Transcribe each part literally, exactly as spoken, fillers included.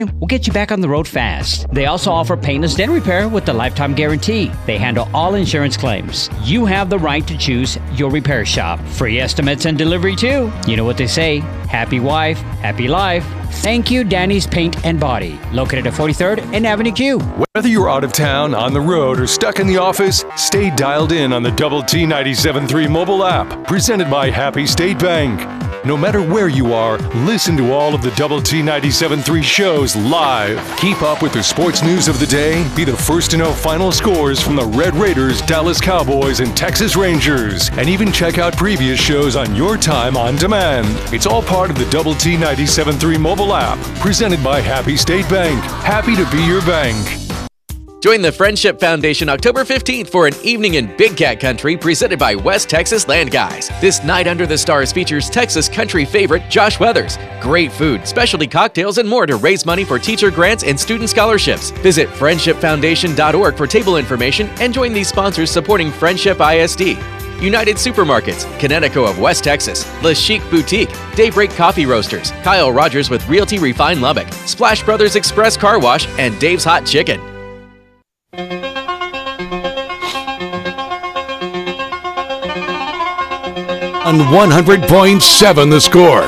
will get you back on the road fast. They also offer painless dent repair with the lifetime guarantee. They handle all insurance claims. You have the right to choose your repair shop. Free estimates and delivery too. You know what they say, happy wife, happy life. Thank you, Danny's Paint and Body, located at forty-third and Avenue Q. Whether you're out of town, on the road, or stuck in the office, stay dialed in on the Double T ninety-seven point three mobile app, presented by Happy State Bank. No matter where you are, listen to all of the Double T ninety-seven point three shows live. Keep up with the sports news of the day. Be the first to know final scores from the Red Raiders, Dallas Cowboys, and Texas Rangers. And even check out previous shows on your time on demand. It's all part of the Double T ninety-seven point three mobile app, presented by Happy State Bank. Happy to be your bank. Join the Friendship Foundation October fifteenth for an evening in Big Cat Country presented by West Texas Land Guys. This night under the stars features Texas country favorite Josh Weathers. Great food, specialty cocktails, and more to raise money for teacher grants and student scholarships. Visit friendship foundation dot org for table information and join these sponsors supporting Friendship I S D. United Supermarkets, Connecticut of West Texas, Le Chic Boutique, Daybreak Coffee Roasters, Kyle Rogers with Realty Refine Lubbock, Splash Brothers Express Car Wash, and Dave's Hot Chicken. On one hundred point seven The Score.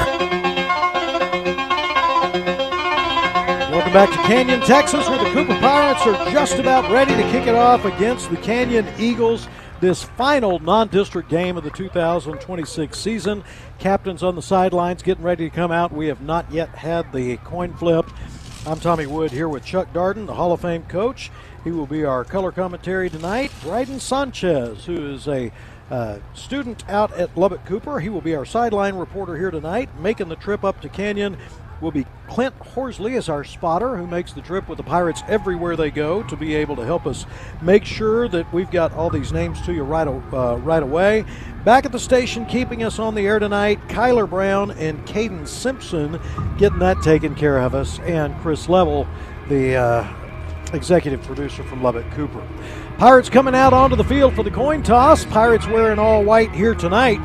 Welcome back to Canyon, Texas, where the Cooper Pirates are just about ready to kick it off against the Canyon Eagles. This final non-district game of the two thousand twenty-six season. Captains on the sidelines getting ready to come out. We have not yet had the coin flip. I'm Tommy Wood here with Chuck Darden, the Hall of Fame coach. He will be our color commentary tonight. Bryden Sanchez, who is a uh, student out at Lubbock Cooper. He will be our sideline reporter here tonight. Making the trip up to Canyon will be Clint Horsley as our spotter, who makes the trip with the Pirates everywhere they go to be able to help us make sure that we've got all these names to you right, uh, right away. Back at the station, keeping us on the air tonight, Kyler Brown and Caden Simpson getting that taken care of us, and Chris Level, the uh, executive producer from Lubbock Cooper. Pirates coming out onto the field for the coin toss. Pirates wearing all white here tonight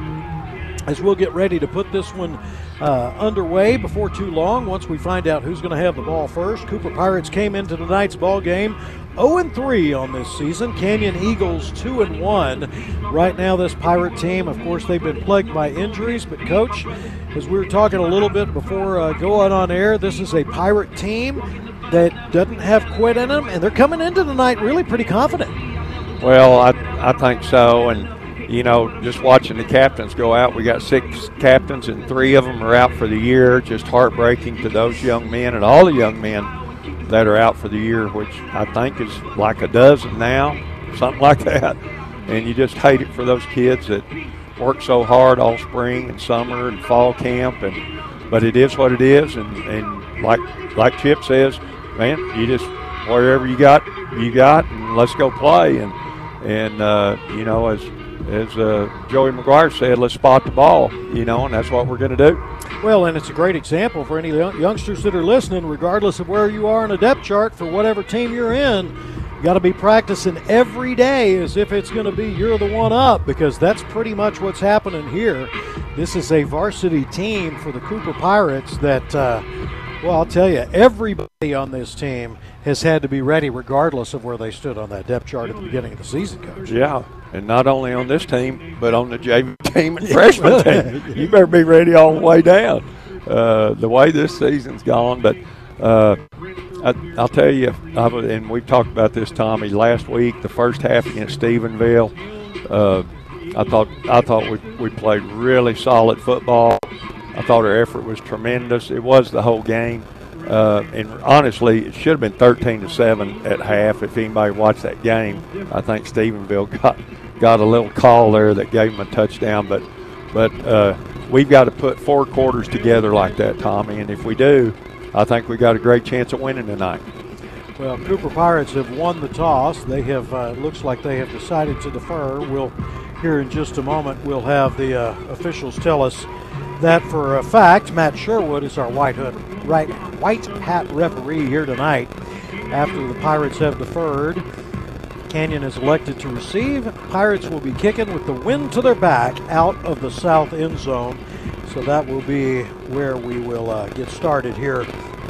as we'll get ready to put this one uh, underway before too long once we find out who's going to have the ball first. Cooper Pirates came into tonight's ball game oh and three on this season. Canyon Eagles two and one. Right now this Pirate team, of course, they've been plagued by injuries, but Coach, as we were talking a little bit before uh, going on air, this is a Pirate team that doesn't have quit in them, and they're coming into tonight really pretty confident. Well, I, I think so, and you know, just watching the captains go out, we got six captains and three of them are out for the year. Just heartbreaking to those young men and all the young men that are out for the year, which I think is like a dozen now, something like that. And you just hate it for those kids that work so hard all spring and summer and fall camp. And but it is what it is, and, and like like Chip says, man, you just wherever you got, you got, and let's go play. And and uh, you know, as As uh, Joey McGuire said, let's spot the ball, you know, and that's what we're going to do. Well, and it's a great example for any youngsters that are listening, regardless of where you are on a depth chart for whatever team you're in. You got to be practicing every day as if it's going to be you're the one up, because that's pretty much what's happening here. This is a varsity team for the Cooper Pirates that, uh, well, I'll tell you, everybody on this team has had to be ready regardless of where they stood on that depth chart at the beginning of the season, Coach. Yeah, and not only on this team, but on the J V team and freshman team. You better be ready all the way down, uh, the way this season's gone. But uh, I, I'll tell you, I, and we've talked about this, Tommy, last week, the first half against Stephenville, uh, I thought I thought we, we played really solid football. I thought our effort was tremendous. It was the whole game. Uh, and honestly, it should have been thirteen to seven at half. If anybody watched that game, I think Stephenville got got a little call there that gave them a touchdown. But but uh, we've got to put four quarters together like that, Tommy. And if we do, I think we got a great chance of winning tonight. Well, Cooper Pirates have won the toss. They have uh, looks like they have decided to defer. We'll here in just a moment. We'll have the uh, officials tell us that for a fact. Matt Sherwood is our white hood, right, white hat referee here tonight. After the Pirates have deferred, Canyon is elected to receive. Pirates will be kicking with the wind to their back out of the south end zone. So that will be where we will uh, get started here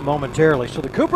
momentarily. So the Cooper